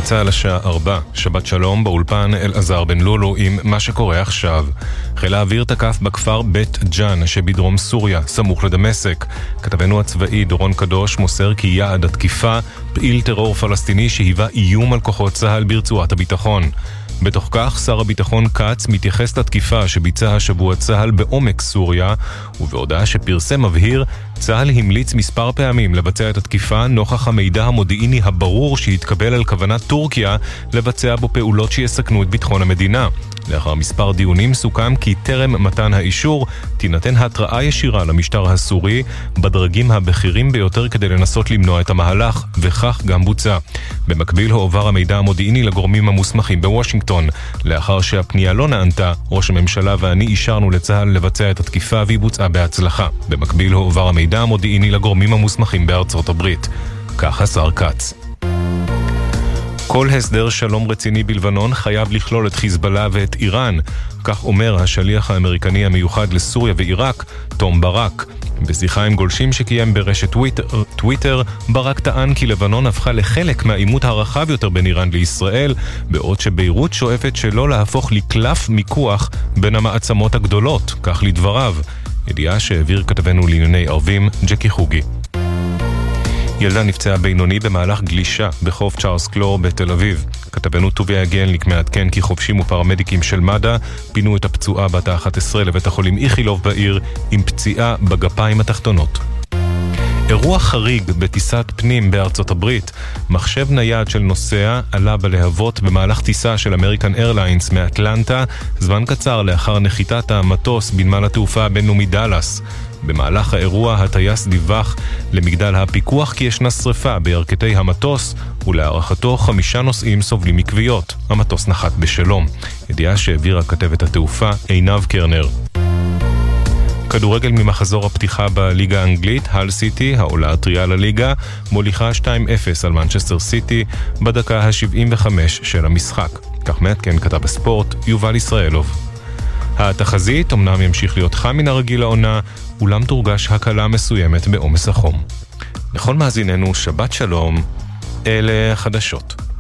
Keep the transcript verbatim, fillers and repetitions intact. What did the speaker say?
צהל השעה ארבע, שבת שלום, באולפן אלעזר בן לולו עם מה שקורה עכשיו. חיל האוויר תקף בכפר בית ג'אן שבדרום סוריה, סמוך לדמשק. כתבנו הצבאי דורון קדוש מוסר כי יעד התקיפה פעיל טרור פלסטיני שהיווה איום על כוחות צהל ברצועת הביטחון. בתוך כך, שר הביטחון קץ מתייחס לתקיפה שביצע השבוע צהל בעומק סוריה, ובהודעה שפרסם מבהיר, צהל המליץ מספר פעמים לבצע את התקיפה נוכח המידע המודיעיני הברור שהתקבל על כוונת טורקיה לבצע בו פעולות שיסכנו את ביטחון המדינה. לאחר מספר דיונים סוכם כי טרם מתן האישור תינתן התראה ישירה למשטר הסורי בדרגים הבכירים ביותר כדי לנסות למנוע את המהלך, וכך גם בוצע. במקביל הועבר המידע המודיעיני לגורמים המוסמכים בוושינגטון. לאחר שהפנייה לא נענתה, ראש הממשלה ואני אישרנו לצהל לבצע את התקיפה והיא בוצעה בהצלחה. במקביל הועבר המידע המודיעיני לגורמים המוסמכים בארצות הברית. כך השר קץ. כל הסדר שלום רציני בלבנון חייב לכלול את חיזבאללה ואת איראן, כך אומר השליח האמריקני המיוחד לסוריה ועיראק, תום ברק. בשיחה עם גולשים שקיים ברשת טוויטר, טוויטר, ברק טען כי לבנון הפכה לחלק מהעימות הרחב יותר בין איראן לישראל, בעוד שביירות שואפת שלא להפוך לקלף מיקוח בין המעצמות הגדולות, כך לדבריו. ידיעה שהעביר כתבנו לענייני ערבים, ג'קי חוגי. ילדה נפצעה בינוני במהלך גלישה בחוף צ'ארלס קלור בתל אביב. כתבנו טוביה גלניק מעדכן כי חובשים ופרמדיקים של מד"א פינו את הפצועה בת ה-אחת עשרה לבית החולים איכילוב בעיר עם פציעה בגפיים התחתונות. אירוע חריג בטיסת פנים בארצות הברית. מחשב נייד של נוסע עלה בלהבות במהלך טיסה של אמריקן איירליינס מאטלנטה, זמן קצר לאחר נחיתת המטוס בנמל התעופה הבינלאומי דאלאס. במהלך האירוע הטייס דיווח למגדל הפיקוח כי ישנה שריפה בירכתי המטוס, ולהערכתו חמישה נוסעים סובלים מכוויות. המטוס נחת בשלום. ידיעה שהעבירה כתבת התעופה עינב קרנר. כדורגל ממחזור הפתיחה בליגה האנגלית, הל סיטי, העולה הטריה לליגה, מוליכה שתיים אפס על מנצ'סטר סיטי בדקה ה-שבעים וחמש של המשחק. כך מעדכן כתב הספורט יובל ישראלוב. התחזית אמנם ימשיך להיות חם מן הרגיל לעונה, אולם תורגש הקלה מסוימת בעומס החום. לכל מאזיננו, שבת שלום, אלה החדשות.